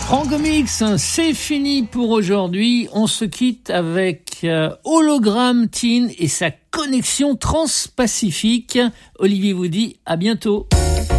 Franck-Mix, c'est fini pour aujourd'hui. On se quitte avec Hologram Teen et sa connexion transpacifique. Olivier vous dit à bientôt.